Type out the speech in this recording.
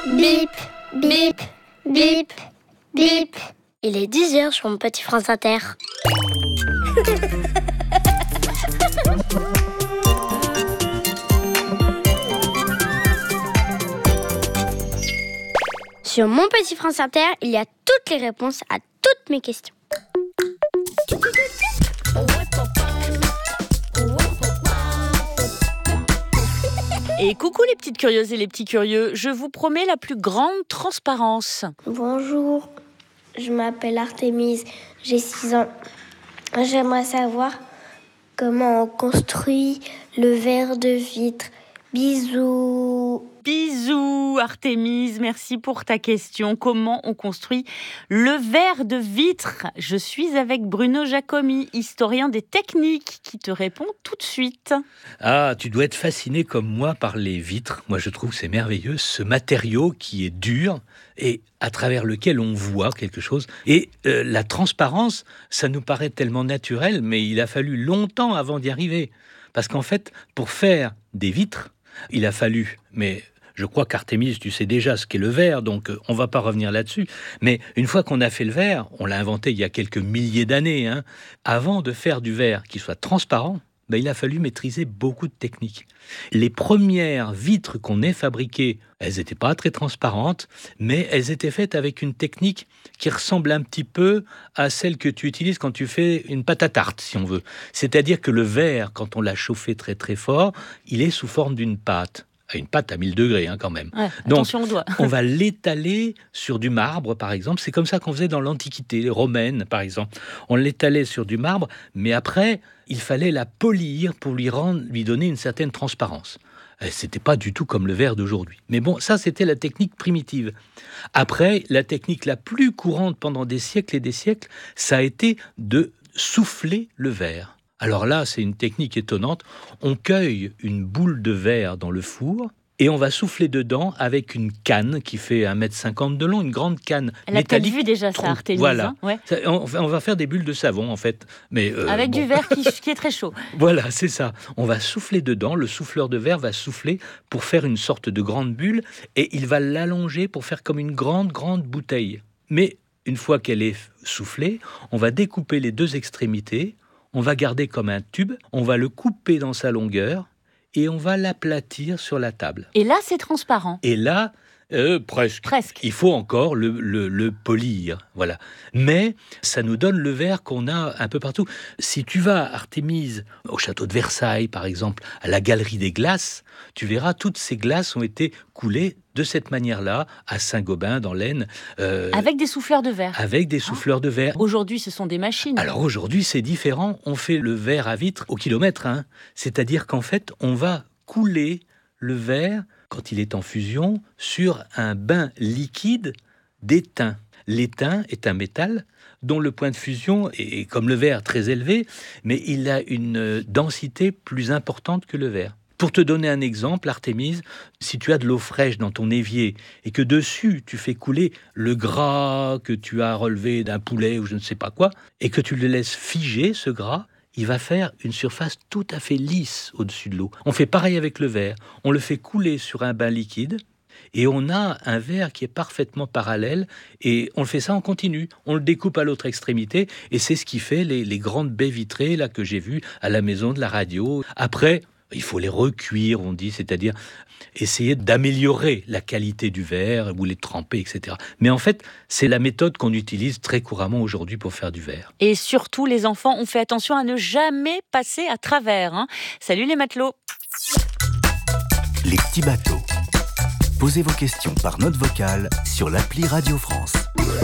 Bip, bip, bip, bip. Il est 10h sur mon petit France Inter. Sur mon petit France Inter, il y a toutes les réponses à toutes mes questions. Et coucou les petites curieuses et les petits curieux, je vous promets la plus grande transparence. Bonjour, je m'appelle Artémise, j'ai 6 ans. J'aimerais savoir comment on construit le verre de vitre. Bisous. Bisous Artémise, merci pour ta question. Comment on construit le verre de vitre ? Je suis avec Bruno Giacomi, historien des techniques, qui te répond tout de suite. Ah, tu dois être fasciné comme moi par les vitres. Moi, je trouve que c'est merveilleux, ce matériau qui est dur et à travers lequel on voit quelque chose. Et la transparence, ça nous paraît tellement naturel, mais il a fallu longtemps avant d'y arriver. Parce qu'en fait, pour faire des vitres, il a fallu, mais je crois qu'Artémise, tu sais déjà ce qu'est le verre, donc on ne va pas revenir là-dessus. Mais une fois qu'on a fait le verre, on l'a inventé il y a quelques milliers d'années, avant de faire du verre qui soit transparent, il a fallu maîtriser beaucoup de techniques. Les premières vitres qu'on ait fabriquées, elles n'étaient pas très transparentes, mais elles étaient faites avec une technique qui ressemble un petit peu à celle que tu utilises quand tu fais une pâte à tarte, si on veut. C'est-à-dire que le verre, quand on l'a chauffé très très fort, il est sous forme d'une pâte. Une pâte à 1000 degrés quand même. Ouais, donc, attention au doigt. On va l'étaler sur du marbre, par exemple. C'est comme ça qu'on faisait dans l'Antiquité romaine, par exemple. On l'étalait sur du marbre, mais après, il fallait la polir pour lui donner une certaine transparence. C'était pas du tout comme le verre d'aujourd'hui. Mais bon, ça, c'était la technique primitive. Après, la technique la plus courante pendant des siècles et des siècles, ça a été de souffler le verre. Alors là, c'est une technique étonnante. On cueille une boule de verre dans le four et on va souffler dedans avec une canne qui fait 1,50 m de long, une grande canne Elle métallique. a peut-être vu déjà ça, Artémise. Voilà. Ouais. Ça, on va faire des bulles de savon, en fait. Mais, avec du verre qui est très chaud. Voilà, c'est ça. On va souffler dedans. Le souffleur de verre va souffler pour faire une sorte de grande bulle et il va l'allonger pour faire comme une grande bouteille. Mais une fois qu'elle est soufflée, on va découper les deux extrémités. On va garder comme un tube, on va le couper dans sa longueur et on va l'aplatir sur la table. Et là, c'est transparent. Et là, presque. Il faut encore le polir, voilà. Mais ça nous donne le verre qu'on a un peu partout. Si tu vas, Artémise, au château de Versailles, par exemple, à la galerie des glaces, tu verras, toutes ces glaces ont été coulées de cette manière-là, à Saint-Gobain, dans l'Aisne. Avec des souffleurs de verre. Avec des souffleurs de verre. Aujourd'hui, ce sont des machines. Alors aujourd'hui, c'est différent. On fait le verre à vitre au kilomètre. C'est-à-dire qu'en fait, on va couler le verre, quand il est en fusion, sur un bain liquide d'étain. L'étain est un métal dont le point de fusion est, comme le verre, très élevé, mais il a une densité plus importante que le verre. Pour te donner un exemple, Artémise, si tu as de l'eau fraîche dans ton évier et que dessus tu fais couler le gras que tu as relevé d'un poulet ou je ne sais pas quoi, et que tu le laisses figer, ce gras, il va faire une surface tout à fait lisse au-dessus de l'eau. On fait pareil avec le verre. On le fait couler sur un bain liquide et on a un verre qui est parfaitement parallèle et on le fait ça en continu. On le découpe à l'autre extrémité et c'est ce qui fait les grandes baies vitrées là, que j'ai vues à la maison de la radio. Après, il faut les recuire, on dit, c'est-à-dire essayer d'améliorer la qualité du verre ou les tremper, etc. Mais en fait, c'est la méthode qu'on utilise très couramment aujourd'hui pour faire du verre. Et surtout, les enfants, on fait attention à ne jamais passer à travers. Salut les matelots. Les petits bateaux. Posez vos questions par note vocale sur l'appli Radio France.